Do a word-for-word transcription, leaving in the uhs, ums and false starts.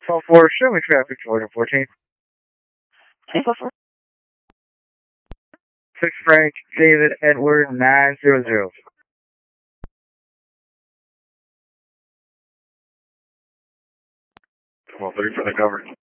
twelve four, show me traffic to order fourteen. six Frank David Edward nine zero zero. twelve thirty for the cover.